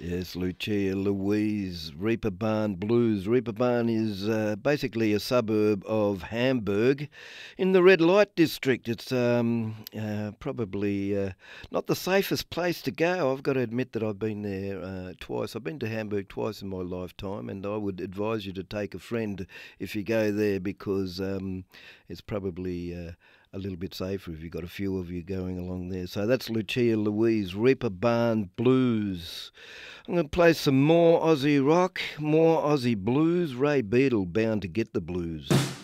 Yes, Lucia Louise, Reeperbahn Blues. Reeperbahn is basically a suburb of Hamburg in the red light district. It's probably not the safest place to go. I've got to admit that I've been there twice. I've been to Hamburg twice in my lifetime, and I would advise you to take a friend if you go there because it's probably a little bit safer if you've got a few of you going along there. So that's Lucia Louise, Reeperbahn Blues. I'm going to play some more Aussie rock, more Aussie blues. Ray Beadle, Bound to Get the Blues.